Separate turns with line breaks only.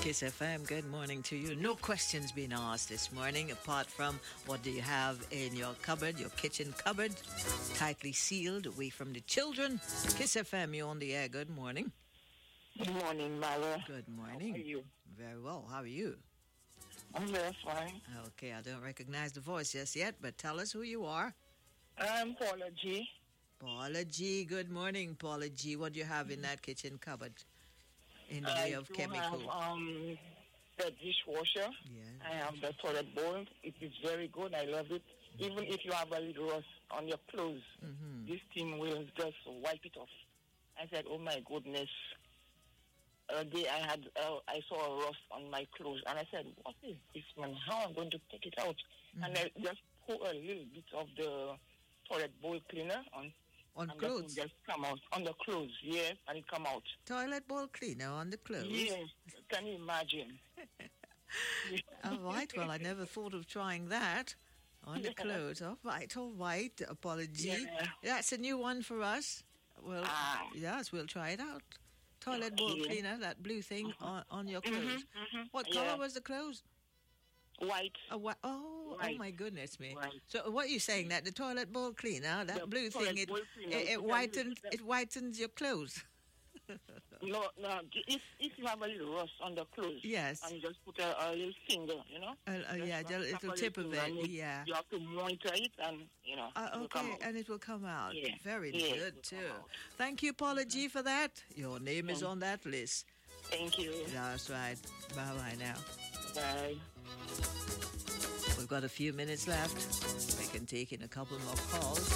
Kiss FM, good morning to you. No questions being asked this morning apart from what do you have in your cupboard, your kitchen cupboard, tightly sealed away from the children. Kiss FM, you on the air. Good morning.
Good morning, Mara.
Good morning.
How are you?
Very well. How are you?
I'm very fine.
Okay, I don't recognize the voice just yet, but tell us who you are.
I'm Paula G.
Paula G. Good morning, Paula G. What do you have in that kitchen cupboard? In the way of chemical.
I have the dishwasher.
Yeah.
I have the toilet bowl. It is very good. I love it. Even if you have a little rust on your clothes, this thing will just wipe it off. I said, oh my goodness. A day I saw a rust on my clothes, and I said, what is this, man? How am I going to take it out? And I just pour a little bit of the toilet bowl cleaner on
clothes?
Just come out. On the clothes, yeah, and it come out.
Toilet bowl cleaner on the clothes?
Yes, can you imagine?
All right, well, I never thought of trying that on the clothes. All right, apology.
Yeah.
That's a new one for us. Well, yes, we'll try it out. Toilet bowl cleaner, that blue thing on your clothes. What color was the clothes?
White.
White. Oh my goodness me. White. So what are you saying, that the toilet bowl cleaner, that the blue thing, it whitens your clothes?
No. If you have a little rust on the clothes,
yes,
and you just put a little finger,
just a little tip of it, yeah.
You have to monitor it, and
okay, and it will come out.
Yeah.
Very good too. Thank you, Paula G, for that. Your name is on that list.
Thank you.
That's right. Bye bye now.
Bye.
We've got a few minutes left. We can take in a couple more calls.